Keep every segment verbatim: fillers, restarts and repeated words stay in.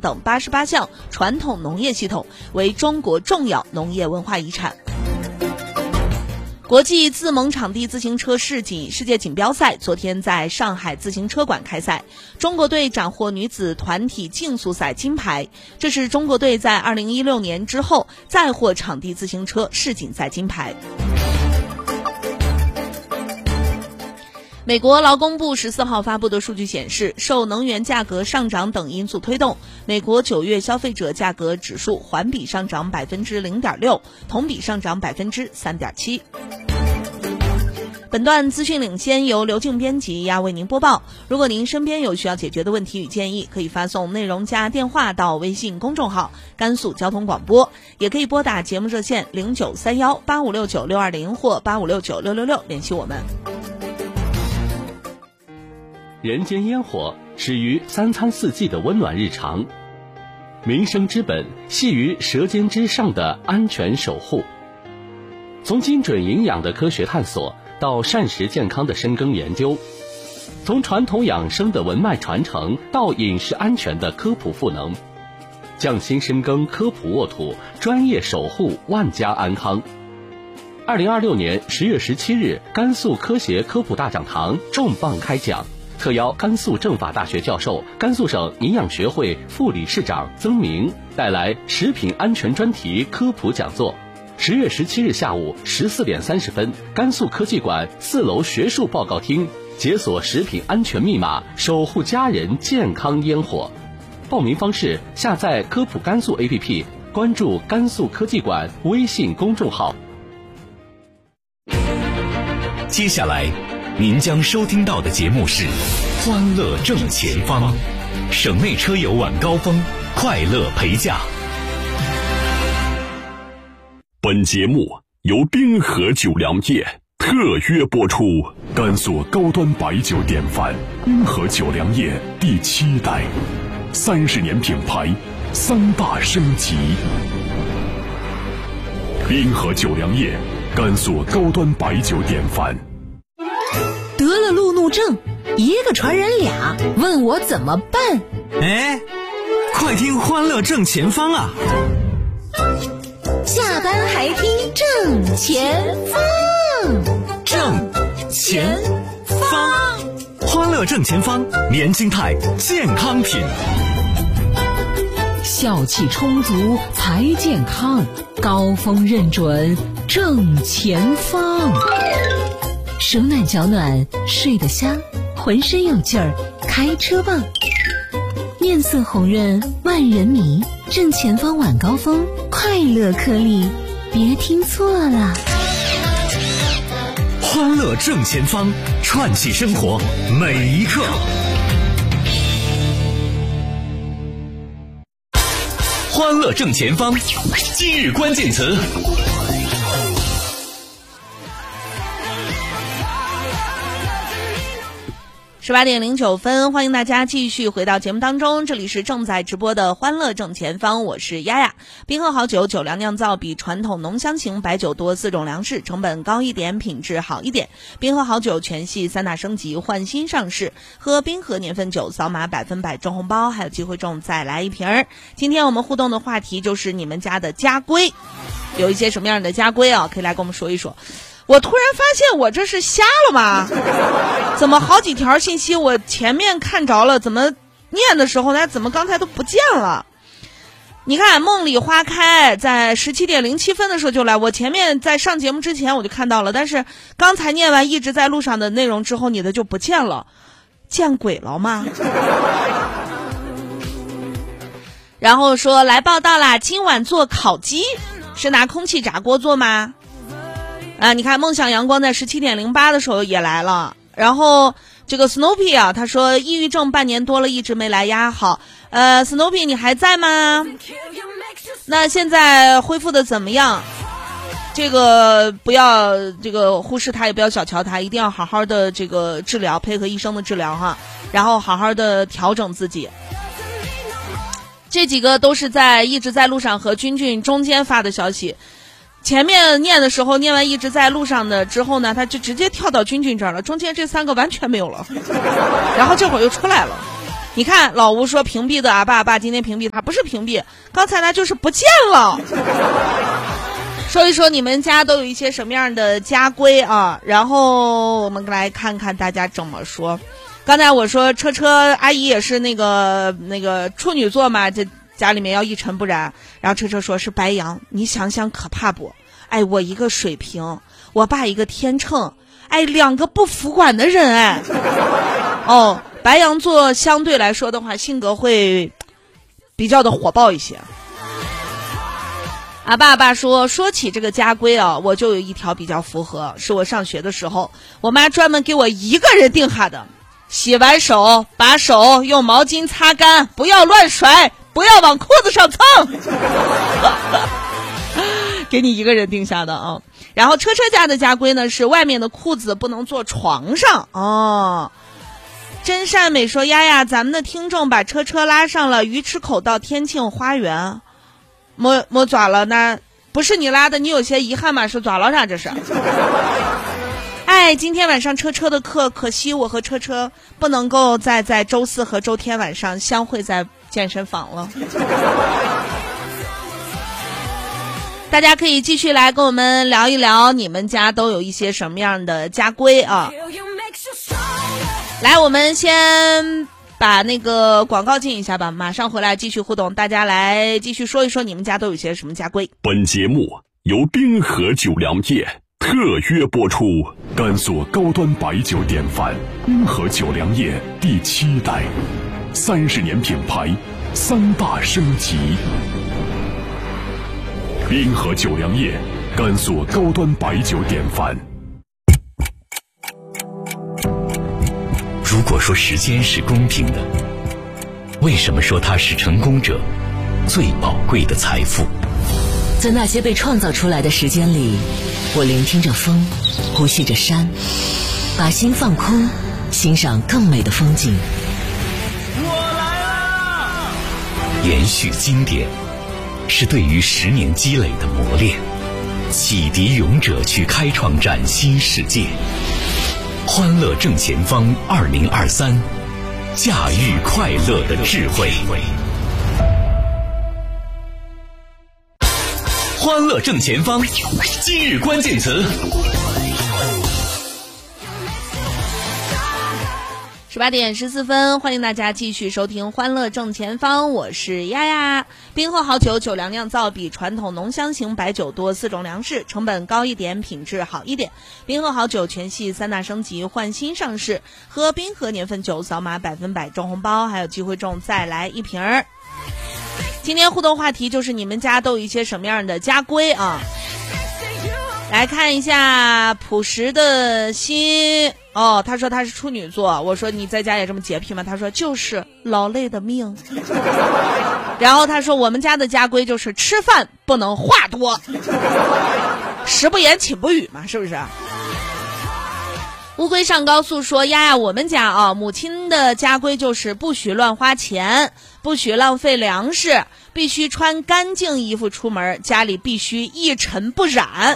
场等八十八项传统农业系统，为中国重要农业文化遗产。国际自蒙场地自行车世锦世界锦标赛昨天在上海自行车馆开赛，中国队斩获女子团体竞速赛金牌，这是中国队在二零一六年之后再获场地自行车世锦赛金牌。美国劳工部十四号发布的数据显示，受能源价格上涨等因素推动，美国九月消费者价格指数环比上涨百分之零点六，同比上涨百分之三点七。本段资讯领先由刘静编辑呀为您播报。如果您身边有需要解决的问题与建议，可以发送内容加电话到微信公众号甘肃交通广播，也可以拨打节目热线零九三幺八五六九六二零或八五六九六六六联系我们。 人间烟火始于三餐四季的温暖日常，民生之本系于舌尖之上的安全守护。从精准营养的科学探索到膳食健康的深耕研究，从传统养生的文脉传承到饮食安全的科普赋能，匠心深耕科普沃土，专业守护万家安康。二零二六年十月十七日，甘肃科协科普大讲堂重磅开讲，特邀甘肃政法大学教授、甘肃省营养学会副理事长曾明带来食品安全专题科普讲座。十月十七日下午十四点三十分，甘肃科技馆四楼学术报告厅，解锁食品安全密码，守护家人健康烟火。报名方式：下载科普甘肃 A P P， 关注甘肃科技馆微信公众号。 接下来您将收听到的节目是欢乐正前方，省内车友晚高峰，快乐陪驾。 本节目由滨河酒粮业特约播出，甘肃高端白酒典范滨河酒粮业第七代，三十年品牌，三大升级。滨河酒粮业，甘肃高端白酒典范。 得了路怒症，一个传人俩，问我怎么办？ 哎，快听欢乐正前方啊！ 下班还听正前方， 正前方，欢乐正前方，年轻态健康品， 笑气充足才健康，高峰认准正前方。手暖脚暖睡得香，浑身有劲儿开车棒，面色红润万人迷，正前方晚高峰快乐颗粒，别听错了。 欢乐正前方，串起生活每一刻。欢乐正前方，今日关键词。 十八点零九分，欢迎大家继续回到节目当中，这里是正在直播的欢乐正前方，我是丫丫。滨河好酒酒粮酿造比传统浓香型白酒多四种粮食，成本高一点，品质好一点。滨河好酒全系三大升级，换新上市，喝滨河年份酒，扫码百分百中红包，还有机会中再来一瓶儿。今天我们互动的话题就是你们家的家规，有一些什么样的家规啊？可以来跟我们说一说。我突然发现我这是瞎了吗？怎么好几条信息我前面看着了，怎么念的时候呢，怎么刚才都不见了？你看梦里花开在十七点零七分的时候就来，我前面在上节目之前我就看到了，但是刚才念完一直在路上的内容之后，你的就不见了，见鬼了吗？然后说来报道啦，今晚做烤鸡是拿空气炸锅做吗？啊，你看梦想阳光在十七点零八的时候也来了，然后这个 Snoopy 啊，他说抑郁症半年多了，一直没来呀。好，呃 Snoopy 你还在吗？那现在恢复的怎么样？这个不要这个忽视他，也不要小瞧他，一定要好好的这个治疗，配合医生的治疗哈，然后好好的调整自己。这几个都是在一直在路上和君君中间发的消息。前面念的时候念完一直在路上的之后呢，他就直接跳到君君这儿了，中间这三个完全没有了，然后这会儿又出来了。 你看老吴说屏蔽的阿爸阿爸，今天屏蔽他，不是屏蔽，刚才呢就是不见了。说一说你们家都有一些什么样的家规啊？然后我们来看看大家怎么说。刚才我说车车阿姨也是那个那个处女座嘛，这家里面要一尘不染。然后车车说是白羊，你想想可怕不？哎，我一个水瓶，我爸一个天秤，哎，两个不服管的人哎。哦，白羊座相对来说的话，性格会比较的火爆一些。阿爸爸说，说起这个家规啊，我就有一条比较符合，是我上学的时候，我妈专门给我一个人定下的：洗完手把手用毛巾擦干，不要乱甩，不要往裤子上蹭。给你一个人定下的啊。然后车车家的家规呢是外面的裤子不能坐床上哦。真善美说，丫丫，咱们的听众把车车拉上了鱼池口到天庆花园，没没抓了，那不是你拉的，你有些遗憾吗？是抓了啥这是？哎，今天晚上车车的课，可惜我和车车不能够再在周四和周天晚上相会在健身房了。大家可以继续来跟我们聊一聊，你们家都有一些什么样的家规啊？来，我们先把那个广告进一下吧，马上回来继续互动，大家来继续说一说你们家都有些什么家规。 本节目由滨河酒粮业特约播出，甘肃高端白酒典范滨河酒粮业第七代，三十年品牌，三大升级。滨河酒粮业，甘肃高端白酒典范。 如果说时间是公平的，为什么说它是成功者最宝贵的财富？ 在那些被创造出来的时间里，我聆听着风，呼吸着山，把心放空，欣赏更美的风景。 我来啦！ 延续经典是对于十年积累的磨练，启迪勇者去开创崭新世界。欢乐正前方二零二三，驾驭快乐的智慧。欢乐正前方，今日关键词。 十八点十四分，欢迎大家继续收听《欢乐正前方》，我是丫丫。冰河好酒，酒粮酿造比传统浓香型白酒多四种粮食，成本高一点，品质好一点。冰河好酒全系三大升级，换新上市，喝冰河年份酒，扫码百分百中红包，还有机会中再来一瓶儿。今天互动话题就是你们家都有一些什么样的家规啊？来看一下朴实的心哦，他说他是处女座，我说你在家也这么洁癖吗？他说就是劳累的命。然后他说我们家的家规就是吃饭不能话多，食不言寝不语嘛，是不是？乌龟上高速说，丫丫，我们家啊，母亲的家规就是不许乱花钱，不许浪费粮食，必须穿干净衣服出门，家里必须一尘不染。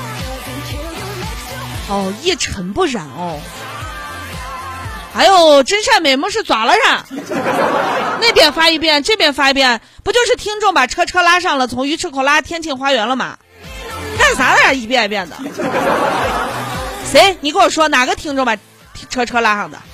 哦，一尘不染哦。还有真善美么是抓了啥？那边发一遍，这边发一遍，不就是听众把车车拉上了，从鱼池口拉天庆花园了吗？干啥呀？一遍一遍的。谁？你跟我说哪个听众把车车拉上的？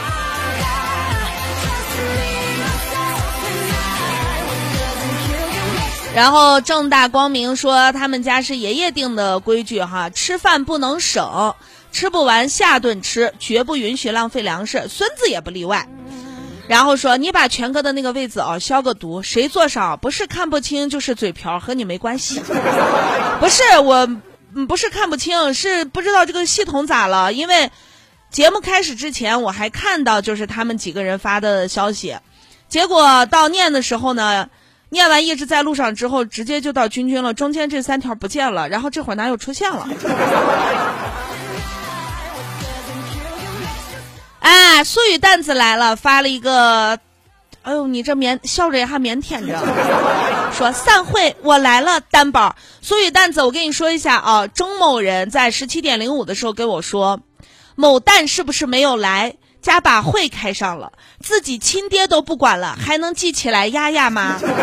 然后正大光明说他们家是爷爷定的规矩哈，吃饭不能省，吃不完下顿吃，绝不允许浪费粮食，孙子也不例外。然后说你把全哥的那个位子啊消个毒，谁坐上不是看不清就是嘴瓢，和你没关系。不是我不是看不清，是不知道这个系统咋了，因为节目开始之前我还看到就是他们几个人发的消息，结果到念的时候呢，念完一直在路上之后直接就到君君了，中间这三条不见了，然后这会儿哪有出现了。哎，苏雨蛋子来了，发了一个，哎呦你这腼笑着也还腼腆着，说散会我来了单宝。苏雨蛋子，我跟你说一下啊，钟某人在十七点零五的时候跟我说，某蛋是不是没有来， 家把会开上了，自己亲爹都不管了，还能记起来丫丫吗？